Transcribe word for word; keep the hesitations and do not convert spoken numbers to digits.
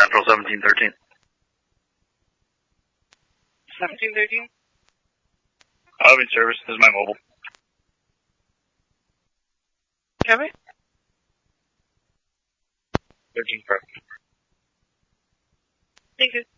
Natural seventeen thirteen. seventeen thirteen? I'm in service. This is my mobile. Copy. thirteen Prep. Thank you.